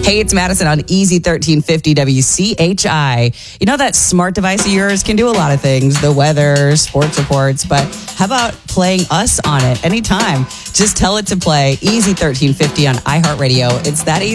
Hey, it's Madison on Easy 1350 WCHI. You know that smart device of yours can do a lot of things, the weather, sports reports, but how about playing us on it anytime? Just tell it to play Easy 1350 on iHeartRadio. It's that easy.